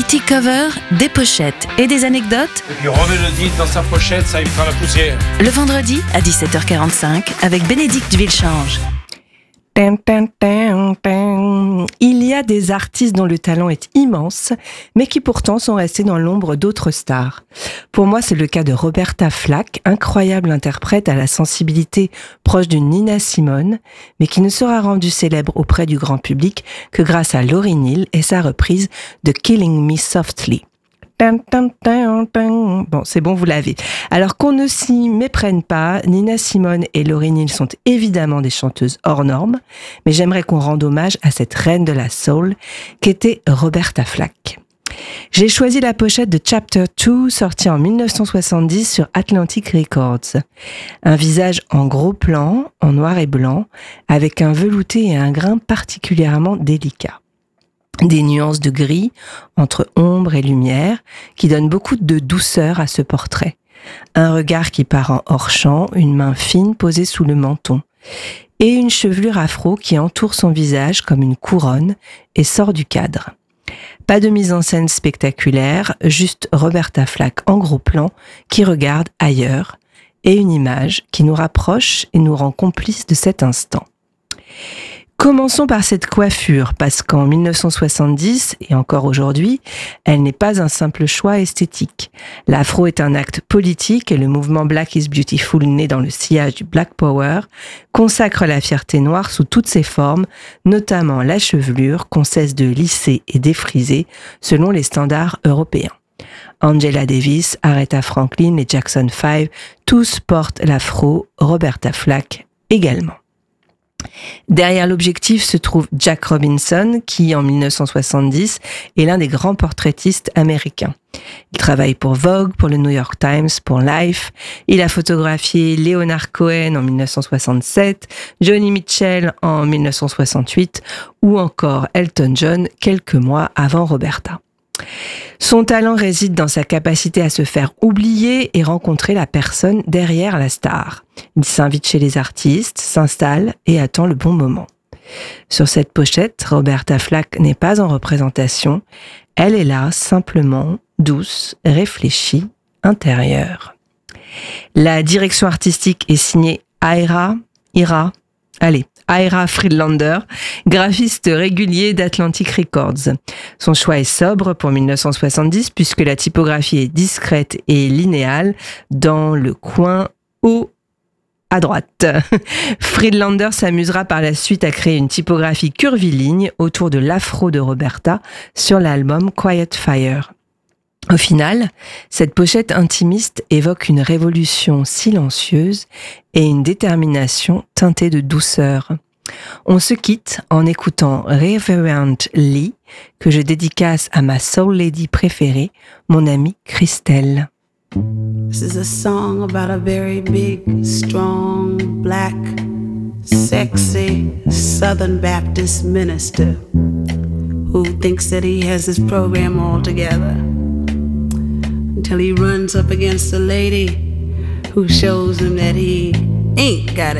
petits covers, des pochettes et des anecdotes. Et puis remet le disque dans sa pochette, ça évitera la poussière. Le vendredi à 17h45 avec Bénédicte Villechange. Il y a des artistes dont le talent est immense, mais qui pourtant sont restés dans l'ombre d'autres stars. Pour moi, c'est le cas de Roberta Flack, incroyable interprète à la sensibilité proche d'une Nina Simone, mais qui ne sera rendue célèbre auprès du grand public que grâce à Lauryn Hill et sa reprise de Killing Me Softly. Bon, c'est bon, vous l'avez. Alors qu'on ne s'y méprenne pas, Nina Simone et Lauryn Hill sont évidemment des chanteuses hors normes, mais j'aimerais qu'on rende hommage à cette reine de la soul qu'était Roberta Flack. J'ai choisi la pochette de Chapter 2, sortie en 1970 sur Atlantic Records. Un visage en gros plan, en noir et blanc, avec un velouté et un grain particulièrement délicats. Des nuances de gris entre ombre et lumière qui donnent beaucoup de douceur à ce portrait. Un regard qui part en hors-champ, une main fine posée sous le menton. Et une chevelure afro qui entoure son visage comme une couronne et sort du cadre. Pas de mise en scène spectaculaire, juste Roberta Flack en gros plan qui regarde ailleurs et une image qui nous rapproche et nous rend complices de cet instant. Commençons par cette coiffure, parce qu'en 1970, et encore aujourd'hui, elle n'est pas un simple choix esthétique. L'afro est un acte politique et le mouvement Black is Beautiful, né dans le sillage du Black Power, consacre la fierté noire sous toutes ses formes, notamment la chevelure qu'on cesse de lisser et défriser selon les standards européens. Angela Davis, Aretha Franklin, les Jackson 5, tous portent l'afro, Roberta Flack également. Derrière l'objectif se trouve Jack Robinson, qui, en 1970, est l'un des grands portraitistes américains. Il travaille pour Vogue, pour le New York Times, pour Life. Il a photographié Leonard Cohen en 1967, Joni Mitchell en 1968 ou encore Elton John quelques mois avant Roberta. Son talent réside dans sa capacité à se faire oublier et rencontrer la personne derrière la star. Il s'invite chez les artistes, s'installe et attend le bon moment. Sur cette pochette, Roberta Flack n'est pas en représentation. Elle est là, simplement, douce, réfléchie, intérieure. La direction artistique est signée Ira Friedlander, graphiste régulier d'Atlantic Records. Son choix est sobre pour 1970 puisque la typographie est discrète et linéale dans le coin haut à droite. Friedlander s'amusera par la suite à créer une typographie curviligne autour de l'afro de Roberta sur l'album Quiet Fire. Au final, cette pochette intimiste évoque une révolution silencieuse et une détermination teintée de douceur. On se quitte en écoutant Reverend Lee, que je dédicace à ma soul lady préférée, mon amie Christelle. This is a song about a very big, strong, black, sexy Southern Baptist minister who thinks that he has his program all together until he runs up against a lady who shows him that he ain't got it